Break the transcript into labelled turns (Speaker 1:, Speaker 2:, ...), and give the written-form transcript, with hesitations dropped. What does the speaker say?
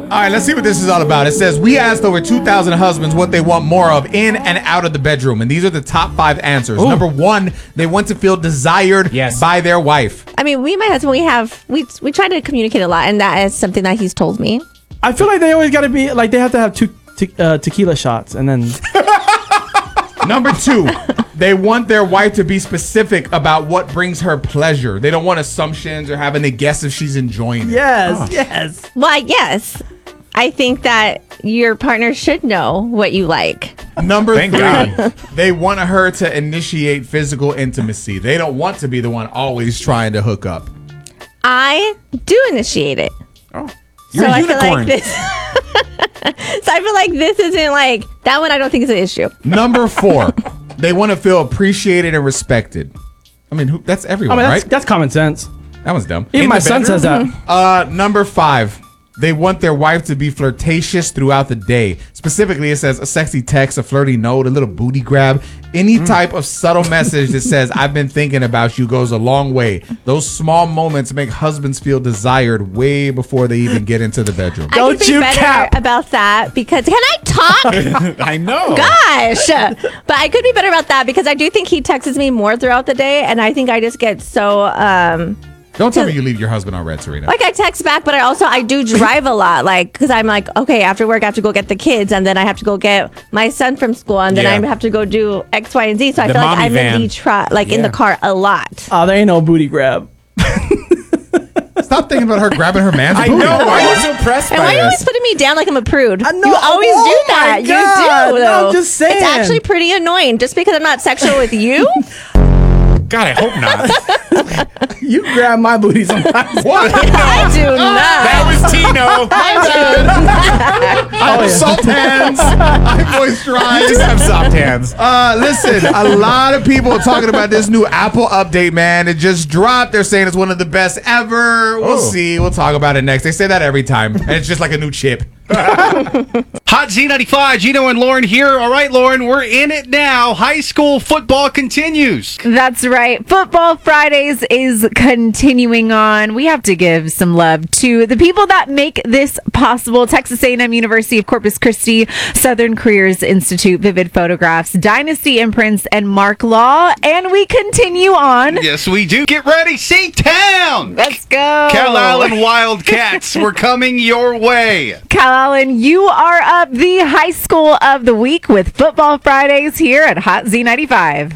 Speaker 1: All right, let's see what this is all about. It says, we asked over 2,000 husbands what they want more of in and out of the bedroom. And these are the top 5 answers.
Speaker 2: Ooh.
Speaker 1: Number 1, they want to feel desired by their wife.
Speaker 3: I mean, my husband, we try to communicate a lot, and that is something that he's told me.
Speaker 2: I feel like they always got to be, like, they have to have 2 tequila shots, and then...
Speaker 1: Number 2, they want their wife to be specific about what brings her pleasure. They don't want assumptions or having to guess if she's enjoying it.
Speaker 2: Yes.
Speaker 3: Well, yes. I think that your partner should know what you like.
Speaker 1: Number
Speaker 4: Thank
Speaker 1: 3,
Speaker 4: God.
Speaker 1: they want her to initiate physical intimacy. They don't want to be the one always trying to hook up.
Speaker 3: I do initiate it.
Speaker 4: Oh, you're
Speaker 3: So
Speaker 4: a
Speaker 3: I feel
Speaker 4: unicorn.
Speaker 3: like this. So I feel like this isn't like that one. I don't think is an issue.
Speaker 1: Number 4, they want to feel appreciated and respected. I mean, that's everyone, right?
Speaker 2: That's common sense.
Speaker 1: That was dumb.
Speaker 2: Even
Speaker 1: In
Speaker 2: my
Speaker 1: the
Speaker 2: son
Speaker 1: bedroom?
Speaker 2: says that.
Speaker 1: Number 5, they want their wife to be flirtatious throughout the day. Specifically, it says a sexy text, a flirty note, a little booty grab. Any type of subtle message that says, I've been thinking about you goes a long way. Those small moments make husbands feel desired way before they even get into the bedroom.
Speaker 3: I could be better about that because can I talk?
Speaker 4: I know.
Speaker 3: Gosh, but I could be better about that because I do think he texts me more throughout the day, and I think I just get so
Speaker 1: Don't tell me you leave your husband on red, Serena.
Speaker 3: like I text back, but I do drive a lot, like because I'm like, okay, after work I have to go get the kids, and then I have to go get my son from school, and then
Speaker 4: Yeah.
Speaker 3: I have to go do X, Y, and Z. So I
Speaker 4: The
Speaker 3: feel like
Speaker 4: mommy
Speaker 3: I'm
Speaker 4: van.
Speaker 3: in the in the car a lot.
Speaker 2: Oh, there ain't no booty grab.
Speaker 1: Stop thinking about her grabbing her man's
Speaker 4: I
Speaker 1: booty.
Speaker 4: know. Why are you so pressed
Speaker 3: And
Speaker 4: by
Speaker 3: why are you
Speaker 4: this?
Speaker 3: always putting me down like I'm a prude?
Speaker 2: I know.
Speaker 3: You always
Speaker 2: Oh
Speaker 3: do that.
Speaker 2: my
Speaker 3: You
Speaker 2: God.
Speaker 3: do.
Speaker 2: No,
Speaker 3: Though.
Speaker 2: I'm just saying.
Speaker 3: It's actually pretty annoying. Just because I'm not sexual with you.
Speaker 4: God, I hope not.
Speaker 2: You grab my booty sometimes.
Speaker 1: What?
Speaker 3: I do not.
Speaker 4: That was Tino.
Speaker 1: I have soft hands. I moisturize.
Speaker 4: You have soft hands.
Speaker 1: Listen, a lot of people are talking about this new Apple update, man. It just dropped. They're saying it's one of the best ever. We'll see. We'll talk about it next. They say that every time. And it's just like a new chip.
Speaker 5: Hot Z95, Gino and Lauren here. All right, Lauren, we're in it now. High school football continues.
Speaker 6: That's right. Football Fridays is continuing on. We have to give some love to the people that make this possible. Texas A&M University of Corpus Christi, Southern Careers Institute, Vivid Photographs, Dynasty Imprints, and Mark Law. And we continue on.
Speaker 5: Yes, we do. Get ready, C-Town!
Speaker 6: Let's go.
Speaker 5: Cal Allen Wildcats, we're coming your way.
Speaker 6: Cal Allen, you are up the high school of the week with Football Fridays here at Hot Z95.